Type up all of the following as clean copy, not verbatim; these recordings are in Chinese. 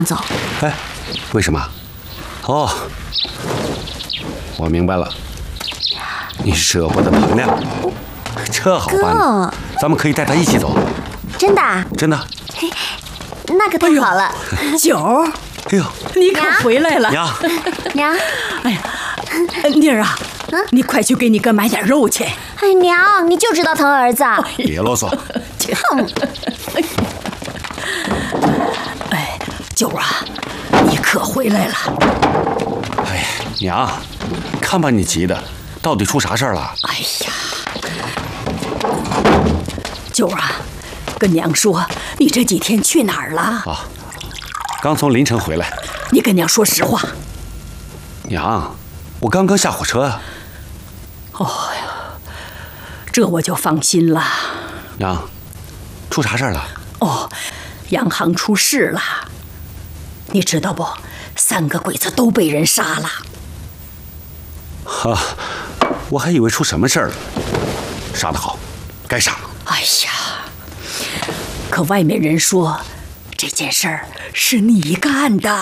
走。 哎，为什么？哦，我明白了，你舍不得彭亮，这好办呢，咱们可以带他一起走。 真的啊？ 真的。 那可太好了。 九儿， 哎呦， 你可回来了。 娘， 娘， 哎呀，妮儿啊，你快去给你哥买点肉去。 哎，娘，你就知道疼儿子。 别啰嗦。 哼。 哎，九儿啊，你可回来了。 哎呀，娘，看把你急的，到底出啥事儿了？ 哎呀，九儿啊，跟娘说，你这几天去哪儿了？ 啊，刚从临城回来。 你跟娘说实话。 娘，我刚刚下火车啊。 哦呀，这我就放心了。 娘，出啥事儿了？ 哦，洋行出事了，你知道不？3个鬼子都被人杀了。 哈，我还以为出什么事儿了。杀得好，该杀。 哎呀，可外面人说这件事儿是你干的。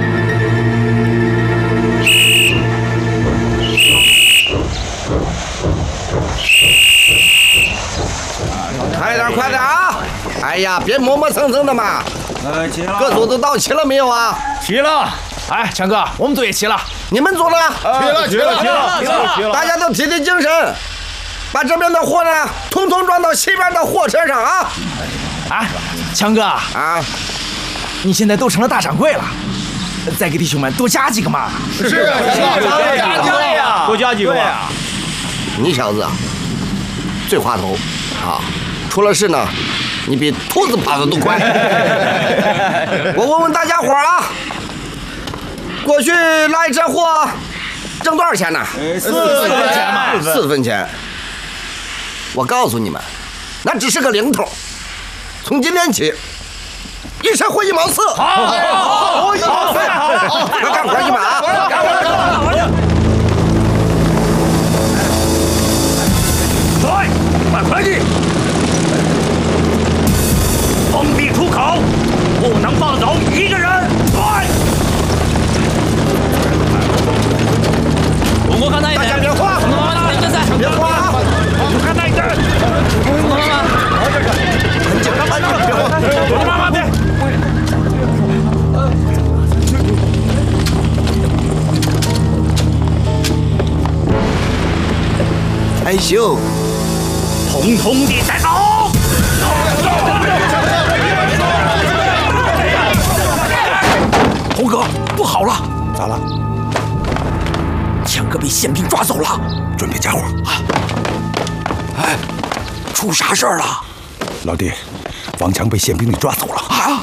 快点，快点啊！哎呀，别磨磨蹭蹭的嘛。 齐了。 各组都到齐了没有啊？ 齐了。哎，强哥，我们组也齐了。 你们组呢？ 齐了。 大家都提提精神，把这边的货呢，统统装到西边的货车上啊！ 哎，强哥啊， 你现在都成了大掌柜了，再给弟兄们多加几个嘛。 是对呀，多加几个呀。 你小子啊，最滑头啊！出了事呢，你比兔子跑得都快。我问问大家伙啊，过去拉一车货挣多少钱呢 ？4分钱嘛。 4分钱。我告诉你们，那只是个零头。从今天起，一车货1毛4。好，1毛4。好，干活去吧啊！干活。 来，把快递。封闭出口，不能放走1个人。来。 我看那一大家别慌，别慌啊！ 我看那一阵。 很紧张，别慌， 妈妈别。 害羞， 统统地带走。 红哥，不好了！咋了？强哥被宪兵抓走了，准备家伙啊！哎，出啥事儿了？ 老弟，王强被宪兵给抓走了啊！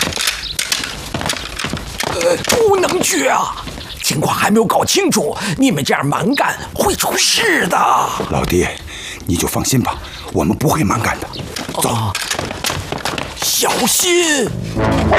不能去啊！情况还没有搞清楚，你们这样蛮干会出事的。 老弟，你就放心吧，我们不会蛮干的。走， 小心。